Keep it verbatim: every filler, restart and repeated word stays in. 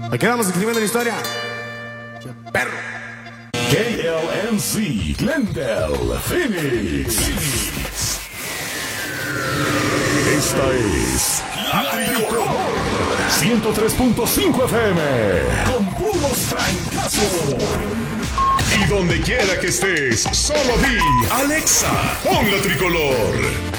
Ahí quedamos escribiendo la historia. Perro. K L M C, Glendale, Phoenix. Esta es La Tricolor ciento tres punto cinco F M con puros trancazos. Y donde quiera que estés, solo di Alexa, pon La Tricolor.